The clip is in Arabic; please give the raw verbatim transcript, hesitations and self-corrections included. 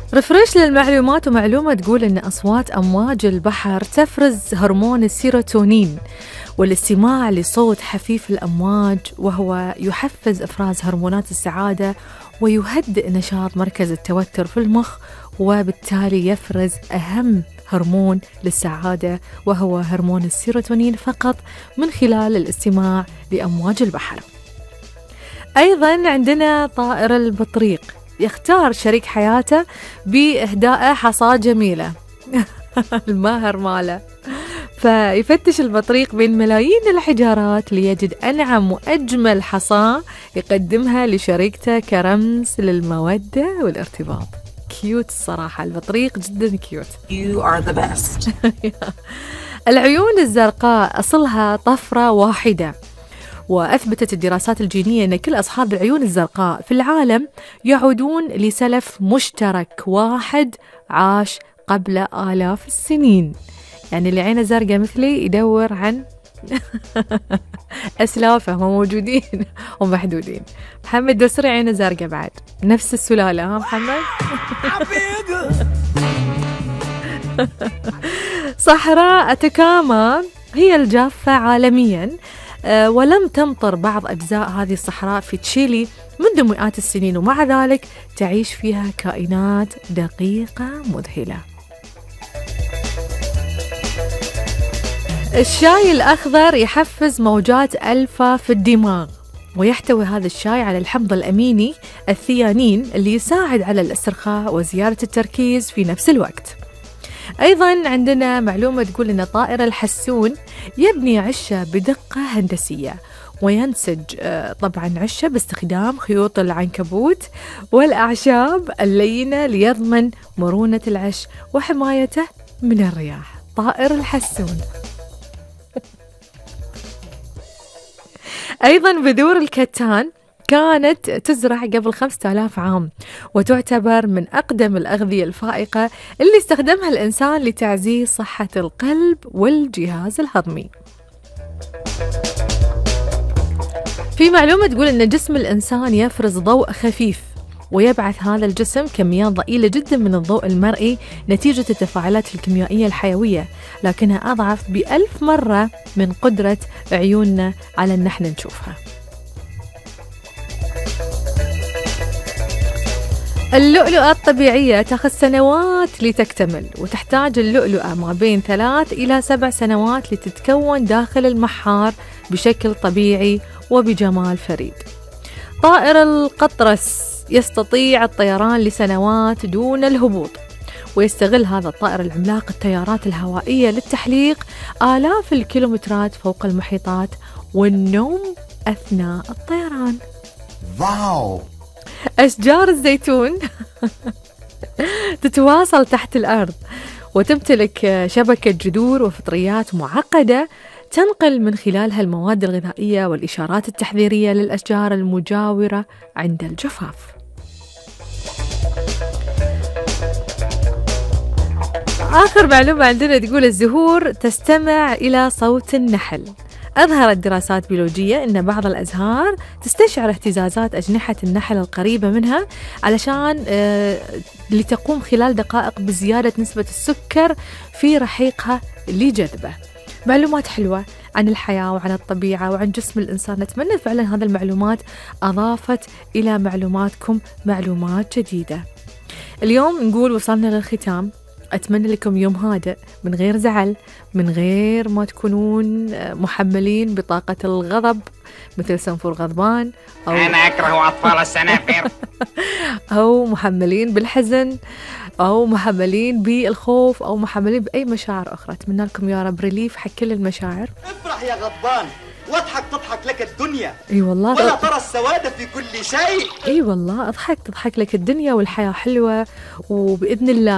ريفريش للمعلومات، ومعلومة تقول أن أصوات أمواج البحر تفرز هرمون السيروتونين، والاستماع لصوت حفيف الأمواج وهو يحفز إفراز هرمونات السعادة ويهدئ نشاط مركز التوتر في المخ، وبالتالي يفرز أهم هرمون للسعادة وهو هرمون السيروتونين فقط من خلال الاستماع لأمواج البحر. أيضا عندنا طائر البطريق يختار شريك حياته بإهداء حصاة جميلة الماهر ماله، فيفتش البطريق بين ملايين الحجارات ليجد أنعم وأجمل حصاة يقدمها لشريكته كرمز للمودة والارتباط. كيوت الصراحة، البطريق جدا كيوت. You are the best. العيون الزرقاء أصلها طفرة واحدة، وأثبتت الدراسات الجينية أن كل أصحاب العيون الزرقاء في العالم يعودون لسلف مشترك واحد عاش قبل آلاف السنين. يعني اللي عينه زرقاء مثلي يدور عن أسلافه، هم موجودين ومحدودين. محمد دوسري عينه زرقاء بعد، نفس السلالة. ها محمد؟ صحراء أتاكاما هي الجافة عالمياً، أه ولم تمطر بعض أجزاء هذه الصحراء في تشيلي منذ مئات السنين، ومع ذلك تعيش فيها كائنات دقيقة مذهلة. الشاي الأخضر يحفز موجات ألفا في الدماغ، ويحتوي هذا الشاي على الحمض الأميني الثيانين اللي يساعد على الاسترخاء وزيادة التركيز في نفس الوقت. أيضاً عندنا معلومة تقول أن طائر الحسون يبني عشة بدقة هندسية، وينسج طبعاً عشة باستخدام خيوط العنكبوت والأعشاب اللينة ليضمن مرونة العش وحمايته من الرياح. طائر الحسون. أيضاً بذور الكتان كانت تزرع قبل خمسة آلاف عام، وتعتبر من أقدم الأغذية الفائقة اللي استخدمها الإنسان لتعزيز صحة القلب والجهاز الهضمي. في معلومة تقول أن جسم الإنسان يفرز ضوء خفيف، ويبعث هذا الجسم كميات ضئيلة جدا من الضوء المرئي نتيجة التفاعلات الكيميائية الحيوية، لكنها أضعف بألف مرة من قدرة عيوننا على أن نحن نشوفها. اللؤلؤة الطبيعية تأخذ سنوات لتكتمل، وتحتاج اللؤلؤة ما بين ثلاث إلى سبع سنوات لتتكون داخل المحار بشكل طبيعي وبجمال فريد. طائر القطرس يستطيع الطيران لسنوات دون الهبوط، ويستغل هذا الطائر العملاق التيارات الهوائية للتحليق آلاف الكيلومترات فوق المحيطات والنوم أثناء الطيران. واو. أشجار الزيتون تتواصل تحت الأرض، وتمتلك شبكة جذور وفطريات معقدة تنقل من خلالها المواد الغذائية والإشارات التحذيرية للأشجار المجاورة عند الجفاف. آخر معلومة عندنا تقول الزهور تستمع إلى صوت النحل. أظهرت دراسات بيولوجية أن بعض الأزهار تستشعر اهتزازات أجنحة النحل القريبة منها علشان آه لتقوم خلال دقائق بزيادة نسبة السكر في رحيقها لجذبه. معلومات حلوة عن الحياة وعن الطبيعة وعن جسم الإنسان. نتمنى فعلا هذه المعلومات أضافت إلى معلوماتكم معلومات جديدة. اليوم نقول وصلنا للختام. أتمنى لكم يوم هادئ من غير زعل، من غير ما تكونون محملين بطاقة الغضب مثل سنفور غضبان، أو أنا أكره أطفال السنافر أو محملين بالحزن، أو محملين بالخوف، أو محملين بأي مشاعر أخرى. أتمنى لكم يا رب ريليف حق كل المشاعر. افرح يا غضبان، واضحك تضحك لك الدنيا. اي والله، ولا ترى السواد في كل شيء. اي والله، اضحك تضحك لك الدنيا، والحياة حلوة، وبإذن الله